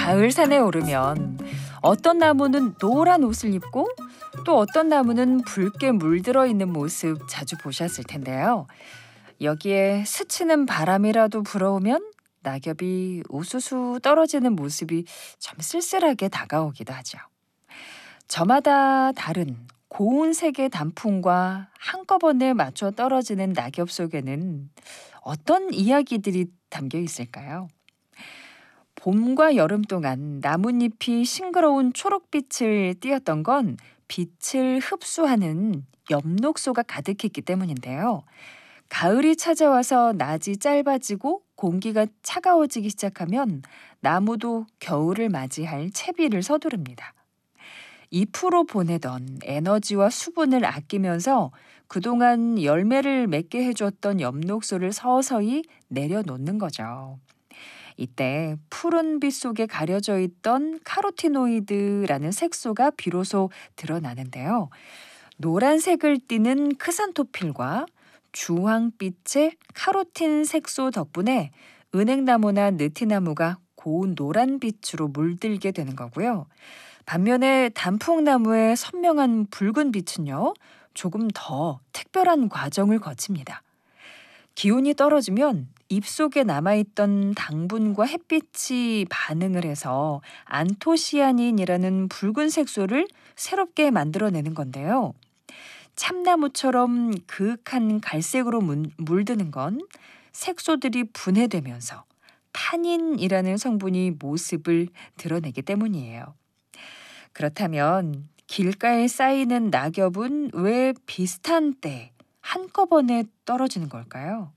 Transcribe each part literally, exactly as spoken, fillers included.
가을산에 오르면 어떤 나무는 노란 옷을 입고 또 어떤 나무는 붉게 물들어 있는 모습 자주 보셨을 텐데요. 여기에 스치는 바람이라도 불어오면 낙엽이 우수수 떨어지는 모습이 참 쓸쓸하게 다가오기도 하죠. 저마다 다른 고운 색의 단풍과 한꺼번에 맞춰 떨어지는 낙엽 속에는 어떤 이야기들이 담겨 있을까요? 봄과 여름 동안 나뭇잎이 싱그러운 초록빛을 띠었던 건 빛을 흡수하는 엽록소가 가득했기 때문인데요. 가을이 찾아와서 낮이 짧아지고 공기가 차가워지기 시작하면 나무도 겨울을 맞이할 채비를 서두릅니다. 잎으로 보내던 에너지와 수분을 아끼면서 그동안 열매를 맺게 해줬던 엽록소를 서서히 내려놓는 거죠. 이때 푸른 빛 속에 가려져 있던 카로티노이드라는 색소가 비로소 드러나는데요. 노란색을 띠는 크산토필과 주황빛의 카로틴 색소 덕분에 은행나무나 느티나무가 고운 노란빛으로 물들게 되는 거고요. 반면에 단풍나무의 선명한 붉은 빛은요, 조금 더 특별한 과정을 거칩니다. 기온이 떨어지면 잎 속에 남아있던 당분과 햇빛이 반응을 해서 안토시아닌이라는 붉은 색소를 새롭게 만들어내는 건데요. 참나무처럼 그윽한 갈색으로 문, 물드는 건 색소들이 분해되면서 타닌이라는 성분이 모습을 드러내기 때문이에요. 그렇다면 길가에 쌓이는 낙엽은 왜 비슷한 때 한꺼번에 떨어지는 걸까요?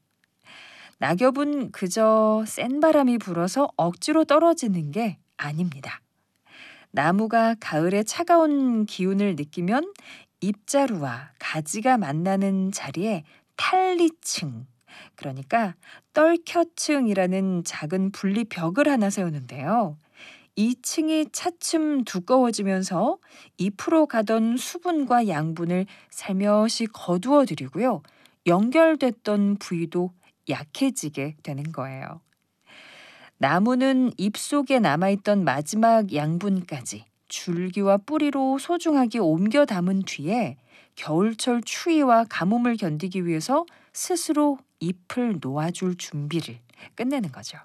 낙엽은 그저 센 바람이 불어서 억지로 떨어지는 게 아닙니다. 나무가 가을의 차가운 기운을 느끼면 잎자루와 가지가 만나는 자리에 탈리층, 그러니까 떨켜층이라는 작은 분리벽을 하나 세우는데요. 이 층이 차츰 두꺼워지면서 잎으로 가던 수분과 양분을 살며시 거두어들이고요. 연결됐던 부위도 약해지게 되는 거예요. 나무는 잎 속에 남아있던 마지막 양분까지 줄기와 뿌리로 소중하게 옮겨 담은 뒤에 겨울철 추위와 가뭄을 견디기 위해서 스스로 잎을 놓아줄 준비를 끝내는 거죠.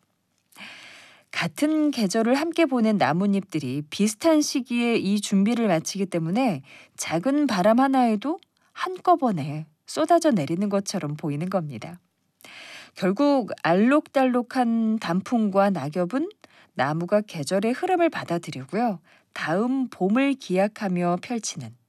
같은 계절을 함께 보낸 나뭇잎들이 비슷한 시기에 이 준비를 마치기 때문에 작은 바람 하나에도 한꺼번에 쏟아져 내리는 것처럼 보이는 겁니다. 결국 알록달록한 단풍과 낙엽은 나무가 계절의 흐름을 받아들이고요. 다음 봄을 기약하며 펼치는